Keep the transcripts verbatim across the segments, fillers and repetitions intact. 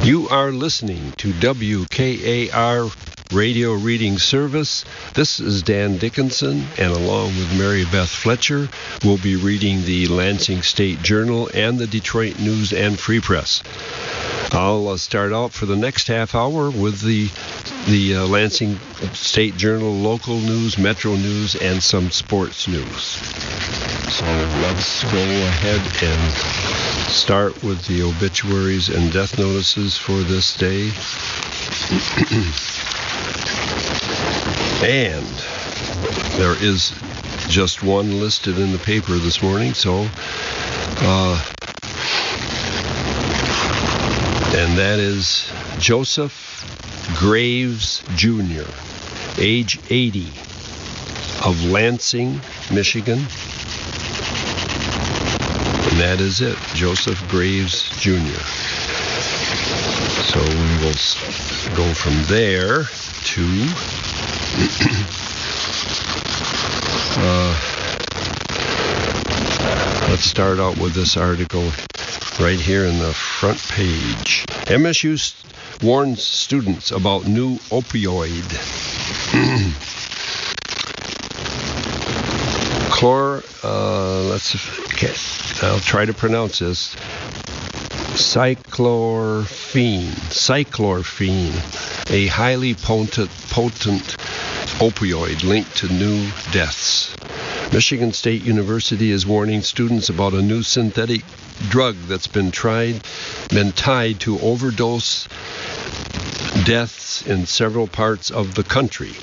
You are listening to W K A R Radio Reading Service. This is Dan Dickinson, and along with Mary Beth Fletcher, we'll be reading the Lansing State Journal and the Detroit News and Free Press. I'll uh, start out for the next half hour with the the uh, Lansing State Journal, local news, metro news, and some sports news. So let's go ahead and start with the obituaries and death notices for this day. And there is just one listed in the paper this morning, so uh, and that is Joseph Graves Junior, age eighty, of Lansing, Michigan. And that is it, Joseph Graves Junior So we will go from there to uh, let's start out with this article right here in the front page. M S U warns students about new opioid. Chlor, uh, let's, okay, I'll try to pronounce this. Cyclorphene, cyclorphene, a highly potent, potent opioid linked to new deaths. Michigan State University is warning students about a new synthetic drug that's been tried, been tied to overdose deaths in several parts of the country.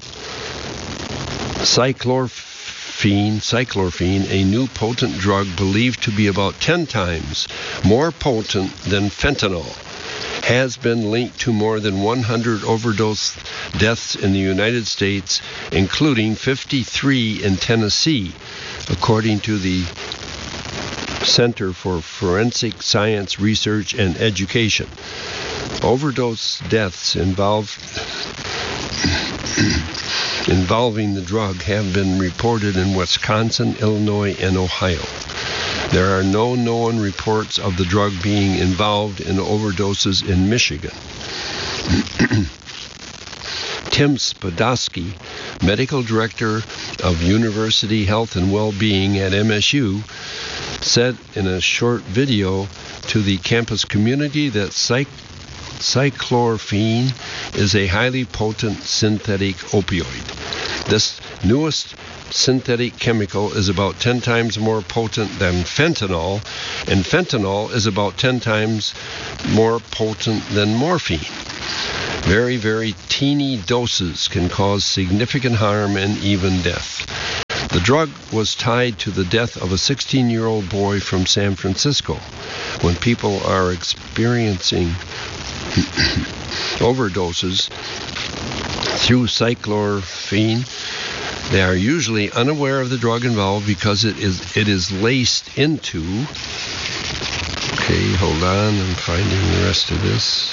Cyclorphene, cyclorphene, a new potent drug believed to be about ten times more potent than fentanyl, has been linked to more than one hundred overdose deaths in the United States, including fifty-three in Tennessee, according to the Center for Forensic Science Research and Education. Overdose deaths involved involving the drug have been reported in Wisconsin, Illinois, and Ohio. There are no known reports of the drug being involved in overdoses in Michigan. Tim Spadowski, medical director of University Health and Well-Being at M S U, said in a short video to the campus community that psych- cyclorphene is a highly potent synthetic opioid. This newest synthetic chemical is about ten times more potent than fentanyl, and fentanyl is about ten times more potent than morphine. Very, very teeny doses can cause significant harm and even death. The drug was tied to the death of a sixteen-year-old boy from San Francisco. When people are experiencing overdoses through cyclorphene, they are usually unaware of the drug involved because it is it is laced into. Okay, hold on, I'm finding the rest of this.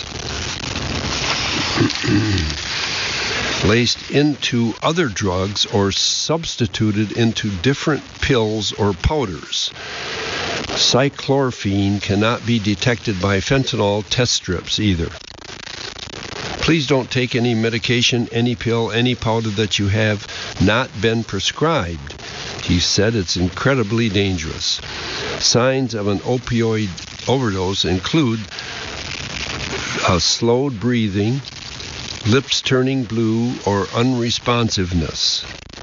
Laced into other drugs or substituted into different pills or powders. Cyclorphene cannot be detected by fentanyl test strips either. Please don't take any medication, any pill, any powder that you have not been prescribed. He said it's incredibly dangerous. Signs of an opioid overdose include uh, slowed breathing, lips turning blue, or unresponsiveness.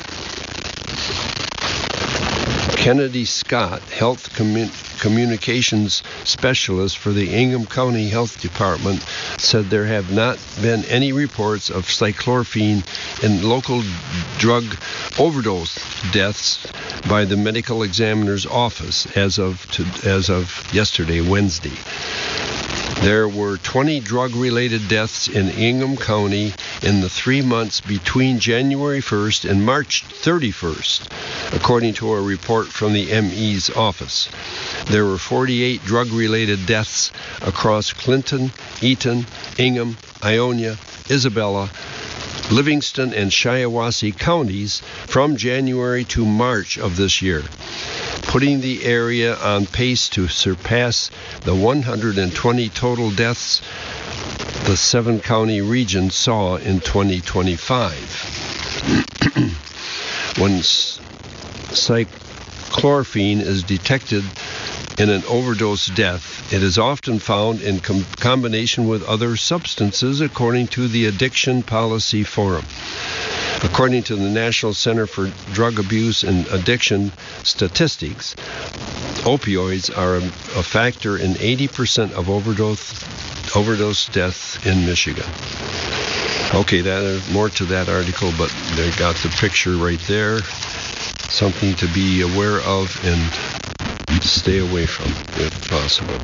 Kennedy Scott, health commun- communications specialist for the Ingham County Health Department, said there have not been any reports of cyclorphene in local drug overdose deaths by the medical examiner's office as of to, as of yesterday, Wednesday. There were twenty drug-related deaths in Ingham County in the three months between January first and March thirty-first, according to a report from the M E's office. There were forty-eight drug-related deaths across Clinton, Eaton, Ingham, Ionia, Isabella, Livingston, and Shiawassee counties from January to March of this year, putting the area on pace to surpass the one hundred twenty total deaths the seven-county region saw in twenty twenty-five. When cyclorphine is detected in an overdose death, it is often found in com- combination with other substances, according to the Addiction Policy Forum. According to the National Center for Drug Abuse and Addiction statistics, opioids are a, a factor in eighty percent of overdose overdose deaths in Michigan. Okay, that is more to that article, but they got the picture right there. Something to be aware of and stay away from, if possible.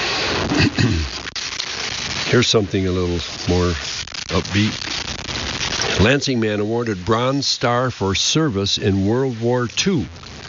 Here's something a little more upbeat. Lansing man awarded Bronze Star for service in World War Two.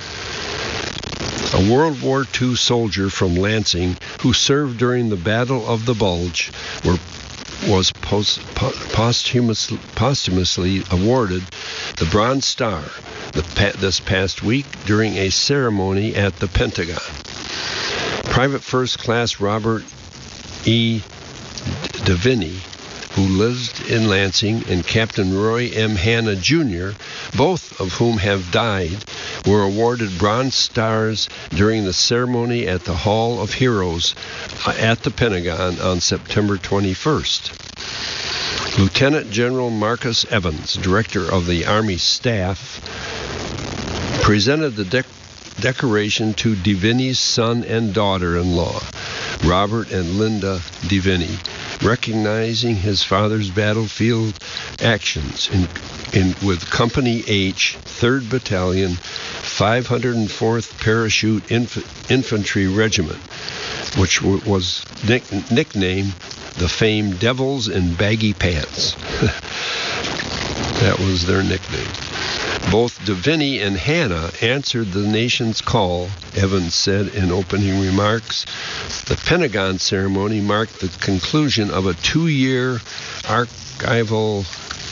A World War Two soldier from Lansing who served during the Battle of the Bulge were, was post, po- posthumous, posthumously awarded the Bronze Star the pa- this past week during a ceremony at the Pentagon. Private First Class Robert E. Deviney, who lived in Lansing, and Captain Roy M. Hanna, Junior, both of whom have died, were awarded Bronze Stars during the ceremony at the Hall of Heroes at the Pentagon on September twenty-first. Lieutenant General Marcus Evans, Director of the Army Staff, presented the dec- decoration to Deviney's son and daughter-in-law, Robert and Linda Deviney, recognizing his father's battlefield actions in, in with Company H, third Battalion, five hundred fourth Parachute Inf- Infantry Regiment, which w- was nick- nicknamed the famed Devils in Baggy Pants. That was their nickname. Both Deviney and Hanna answered the nation's call, Evans said in opening remarks. The Pentagon ceremony marked the conclusion of a two-year archival...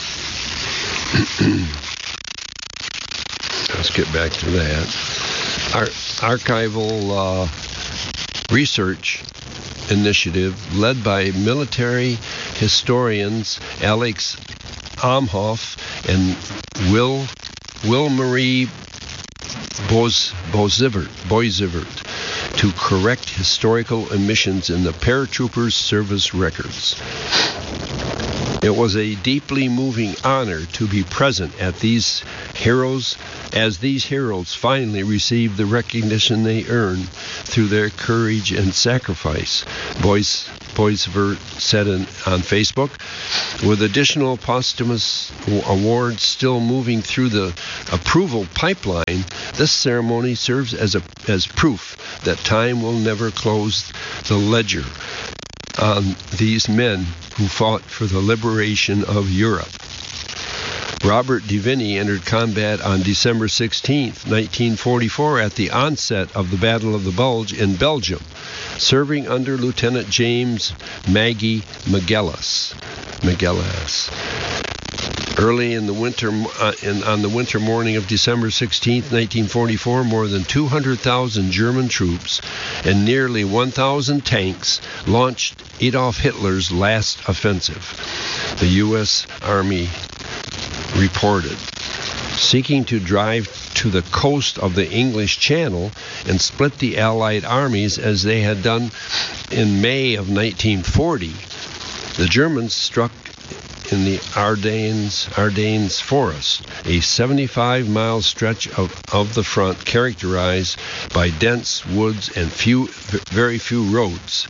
Let's get back to that. Ar- archival uh, research initiative led by military historians Alex Amhoff and Will Will Marie Boisivert, Boisivert to correct historical omissions in the paratroopers' service records. It was a deeply moving honor to be present at these heroes, as these heroes finally received the recognition they earned through their courage and sacrifice, Bois, Boisivert said in, on Facebook. With additional posthumous awards still moving through the approval pipeline, this ceremony serves as a as proof that time will never close the ledger on these men who fought for the liberation of Europe. Robert Deviney entered combat on December sixteenth, nineteen forty-four, at the onset of the Battle of the Bulge in Belgium, serving under Lieutenant James Maggie Magellas. Magellas. Early in the winter, uh, in, on the winter morning of December sixteenth, nineteen forty-four, more than two hundred thousand German troops and nearly one thousand tanks launched Adolf Hitler's last offensive, the U S Army reported, seeking to drive to the coast of the English Channel and split the Allied armies as they had done in May of nineteen forty. The Germans struck in the Ardennes, Ardennes Forest, a seventy-five mile stretch of, of the front characterized by dense woods and few, very few roads.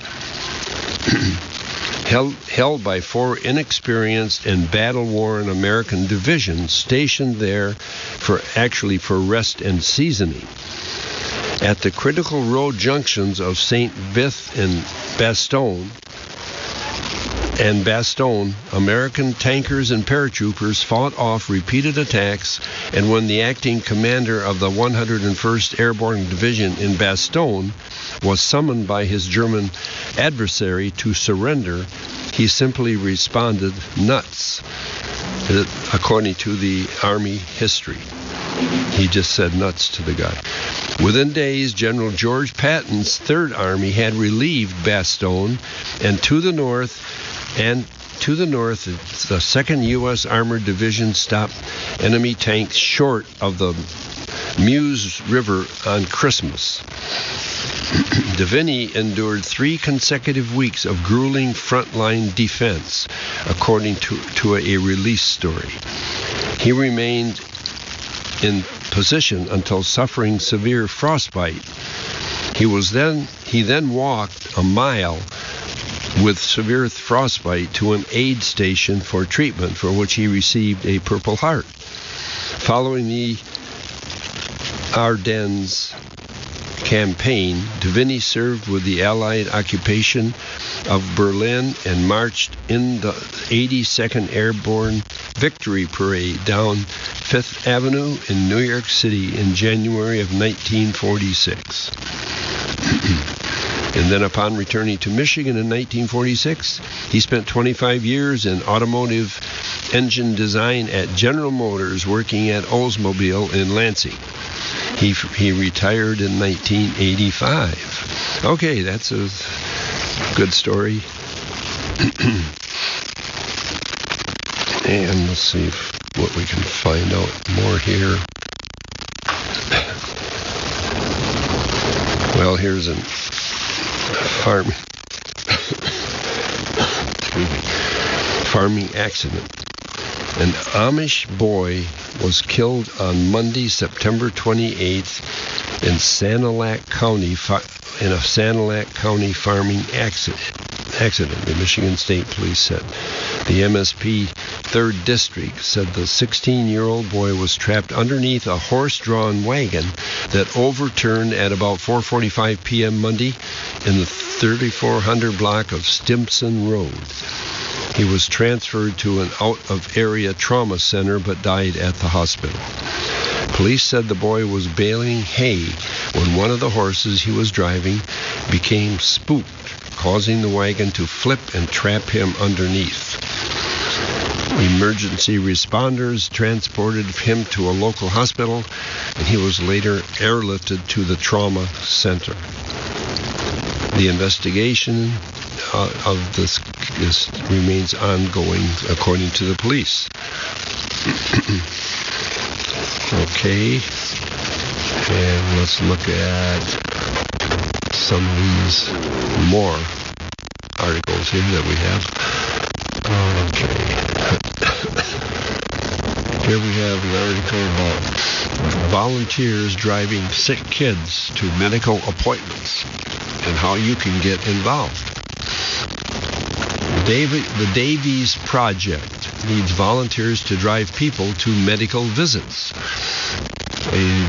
held, held by four inexperienced and battle-worn American divisions stationed there for actually for rest and seasoning. At the critical road junctions of Saint Vith and Bastogne, and Bastogne, American tankers and paratroopers fought off repeated attacks, and when the acting commander of the one hundred first Airborne Division in Bastogne was summoned by his German adversary to surrender, he simply responded, "Nuts," according to the Army history. He just said nuts to the guy. Within days, General George Patton's Third Army had relieved Bastogne, and to the north, And to the north, the second U S Armored Division stopped enemy tanks short of the Meuse River on Christmas. Deviney endured three consecutive weeks of grueling frontline defense, according to, to a release story. He remained in position until suffering severe frostbite. He was then he then walked a mile with severe frostbite to an aid station for treatment, for which he received a Purple Heart. Following the Ardennes campaign, Deviney served with the Allied occupation of Berlin and marched in the eighty-second Airborne Victory Parade down Fifth Avenue in New York City in January of nineteen forty-six. And then upon returning to Michigan in nineteen forty-six, he spent twenty-five years in automotive engine design at General Motors, working at Oldsmobile in Lansing. He he retired in nineteen eighty-five. Okay, that's a good story. And let's see if, what we can find out more here. Well, here's a farming farming accident. An Amish boy was killed on Monday, September twenty-eighth, in Sanilac County, in a Sanilac County farming accident. Accident, the Michigan State Police said. The M S P third District said the sixteen-year-old boy was trapped underneath a horse-drawn wagon that overturned at about four forty-five p.m. Monday in the thirty-four hundred block of Stimson Road. He was transferred to an out-of-area trauma center but died at the hospital. Police said the boy was baling hay when one of the horses he was driving became spooked, causing the wagon to flip and trap him underneath. Emergency responders transported him to a local hospital, and he was later airlifted to the trauma center. The investigation uh, of this, this remains ongoing, according to the police. Okay, and let's look at some of these more articles here that we have. Okay. Here we have an article about volunteers driving sick kids to medical appointments and how you can get involved. David, the Davies Project needs volunteers to drive people to medical visits. A